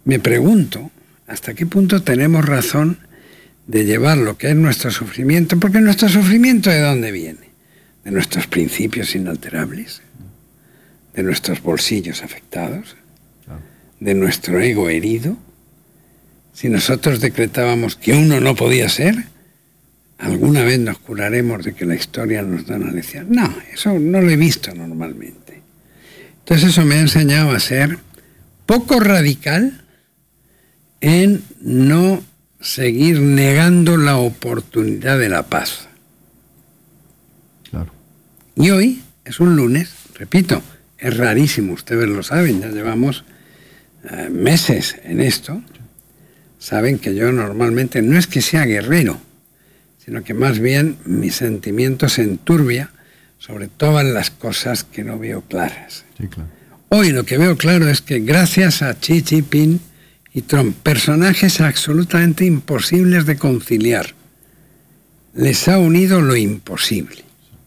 me pregunto hasta qué punto tenemos razón de llevar lo que es nuestro sufrimiento, porque nuestro sufrimiento ¿de dónde viene? De nuestros principios inalterables, de nuestros bolsillos afectados, de nuestro ego herido. Si nosotros decretábamos que uno no podía ser, ¿alguna vez nos curaremos de que la historia nos da una lección? No, eso no lo he visto normalmente. Entonces eso me ha enseñado a ser poco radical en no seguir negando la oportunidad de la paz. Claro. Y hoy es un lunes, repito, es rarísimo, ustedes lo saben, ya llevamos meses en esto. Saben que yo normalmente no es que sea guerrero, sino que más bien mi sentimiento se enturbia sobre todas las cosas que no veo claras. Sí, claro. Hoy lo que veo claro es que gracias a Xi Jinping y Trump, personajes absolutamente imposibles de conciliar, les ha unido lo imposible.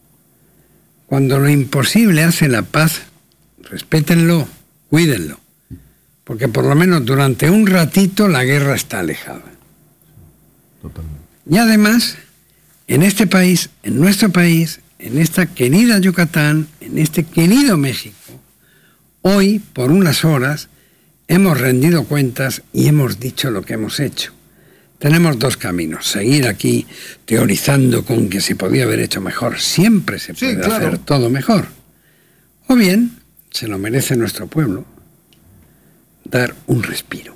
Cuando lo imposible hace la paz, respétenlo, cuídenlo, porque por lo menos durante un ratito la guerra está alejada. Totalmente. Y además, en este país, en nuestro país, en esta querida Yucatán, en este querido México, hoy, por unas horas, hemos rendido cuentas y hemos dicho lo que hemos hecho. Tenemos dos caminos: seguir aquí teorizando con que se podía haber hecho mejor. Siempre se puede hacer todo mejor. O bien, se lo merece nuestro pueblo, dar un respiro.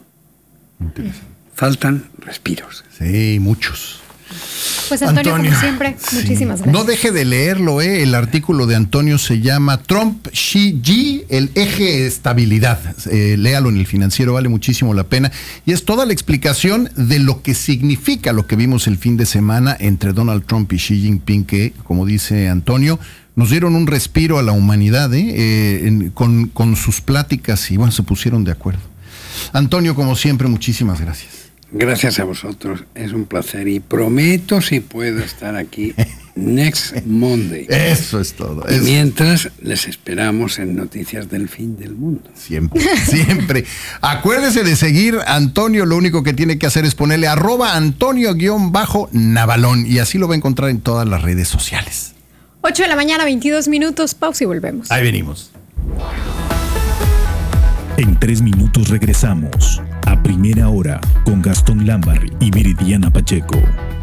Faltan respiros. Sí, muchos. Pues Antonio, como siempre, muchísimas gracias. No deje de leerlo, el artículo de Antonio se llama Trump, Xi, Yi, el eje de estabilidad. Léalo en El Financiero, vale muchísimo la pena. Y es toda la explicación de lo que significa lo que vimos el fin de semana entre Donald Trump y Xi Jinping, que, como dice Antonio, nos dieron un respiro a la humanidad con sus pláticas y bueno, se pusieron de acuerdo. Antonio, como siempre, muchísimas gracias. Gracias a vosotros, es un placer y prometo si puedo estar aquí next Monday. Eso es todo. Y mientras les esperamos en Noticias del Fin del Mundo. Siempre, siempre. Acuérdese de seguir a Antonio, lo único que tiene que hacer es ponerle @Antonio_Navalón y así lo va a encontrar en todas las redes sociales. 8 de la mañana, 22 minutos, pausa y volvemos. Ahí venimos. En 3 minutos regresamos a Primera Hora con Gastón Lámbar y Viridiana Pacheco.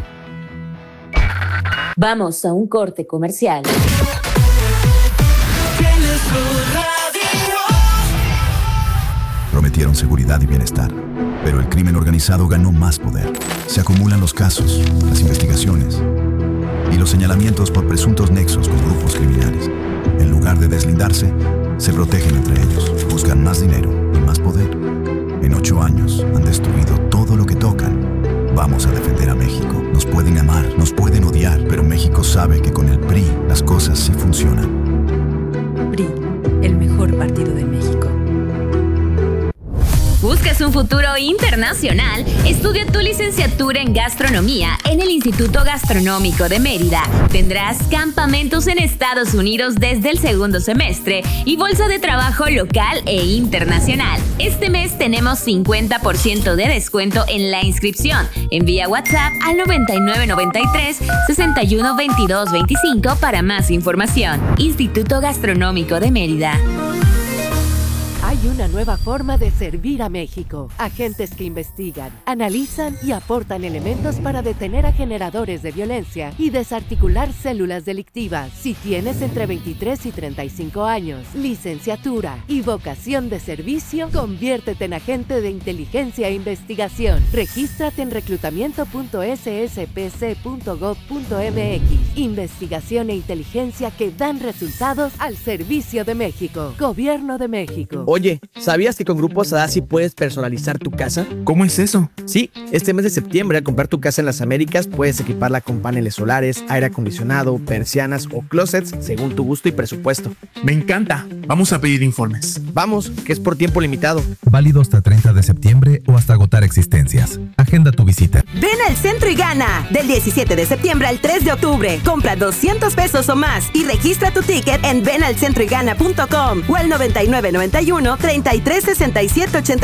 Vamos a un corte comercial. Prometieron seguridad y bienestar, pero el crimen organizado ganó más poder. Se acumulan los casos, las investigaciones y los señalamientos por presuntos nexos con grupos criminales. En lugar de deslindarse, se protegen entre ellos, buscan más dinero y más poder. En 8 años han destruido todo lo que tocan. Vamos a defender a México. Nos pueden amar, nos pueden odiar, pero México sabe que con el PRI las cosas sí funcionan. PRI, el mejor partido de México. ¿Buscas un futuro internacional? Estudia tu licenciatura en gastronomía en el Instituto Gastronómico de Mérida. Tendrás campamentos en Estados Unidos desde el segundo semestre y bolsa de trabajo local e internacional. Este mes tenemos 50% de descuento en la inscripción. Envía WhatsApp al 9993 61 22 25 para más información. Instituto Gastronómico de Mérida. Hay una nueva forma de servir a México. Agentes que investigan, analizan y aportan elementos para detener a generadores de violencia y desarticular células delictivas. Si tienes entre 23 y 35 años, licenciatura y vocación de servicio, conviértete en agente de inteligencia e investigación. Regístrate en reclutamiento.sspc.gov.mx. Investigación e inteligencia que dan resultados al servicio de México. Gobierno de México. Oye, ¿sabías que con Grupo Sadassi puedes personalizar tu casa? ¿Cómo es eso? Sí, este mes de septiembre al comprar tu casa en las Américas puedes equiparla con paneles solares, aire acondicionado, persianas o closets según tu gusto y presupuesto. Me encanta. Vamos a pedir informes. Vamos, que es por tiempo limitado. Válido hasta 30 de septiembre o hasta agotar existencias. Agenda tu visita. Ven al centro y gana. Del 17 de septiembre al 3 de octubre. Compra 200 pesos o más y registra tu ticket en venalcentroygana.com o al 9991 33 67 80.